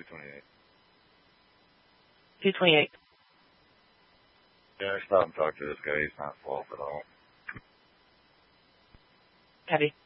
228. 228. Yeah, I stopped and talked to this guy. He's not fault at all. Heavy.